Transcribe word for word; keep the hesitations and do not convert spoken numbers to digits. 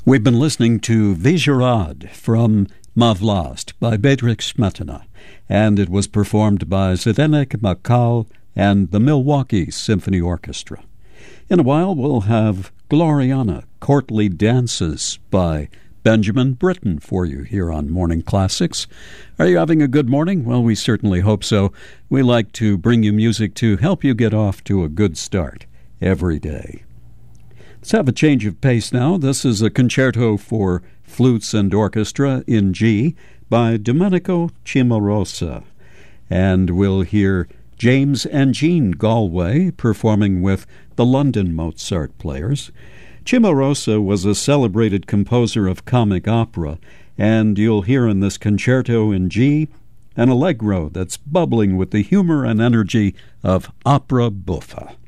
We've been listening to Vyšehrad from Ma Vlast by Bedřich Smetana, and it was performed by Zdeněk Makal and the Milwaukee Symphony Orchestra. In a while, we'll have Gloriana, Courtly Dances by Benjamin Britten for you here on Morning Classics. Are you having a good morning? Well, we certainly hope so. We like to bring you music to help you get off to a good start every day. Let's have a change of pace now. This is a concerto for flutes and orchestra in G by Domenico Cimarosa. And we'll hear James and Jean Galway performing with the London Mozart Players. Cimarosa was a celebrated composer of comic opera, and you'll hear in this concerto in G an allegro that's bubbling with the humor and energy of opera buffa.